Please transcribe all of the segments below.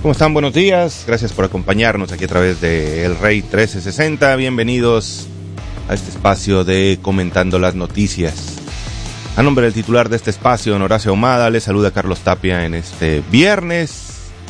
¿Cómo están? Buenos días. Gracias por acompañarnos aquí a través de El Rey 1360. Bienvenidos a este espacio de Comentando las Noticias. A nombre del titular de este espacio, don Horacio Ahumada, le saluda Carlos Tapia en este viernes,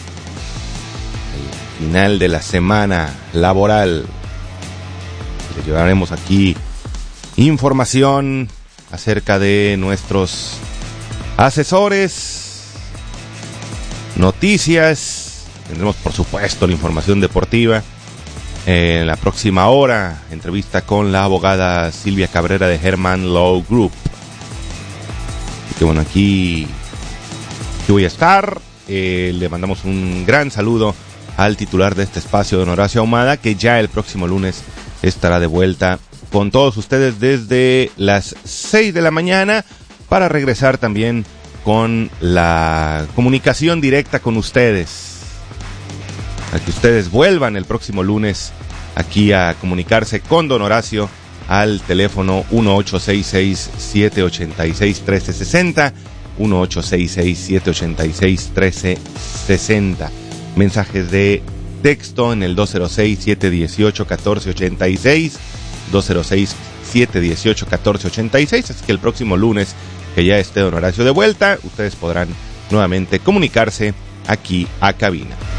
el final de la semana laboral. Le llevaremos aquí información acerca de nuestros asesores, noticias. Tendremos, por supuesto, la información deportiva. En la próxima hora, entrevista con la abogada Silvia Cabrera de Herman Law Group. Así que bueno, aquí voy a estar. Le mandamos un gran saludo al titular de este espacio, don Horacio Ahumada, que ya el próximo lunes estará de vuelta con todos ustedes desde las 6 de la mañana para regresar también con la comunicación directa con ustedes. A que ustedes vuelvan el próximo lunes aquí a comunicarse con don Horacio al teléfono 1866-786-1360, 1866-786-1360. Mensajes de texto en el 206-718-1486, 206-718-1486, así que el próximo lunes, que ya esté don Horacio de vuelta, ustedes podrán nuevamente comunicarse aquí a cabina.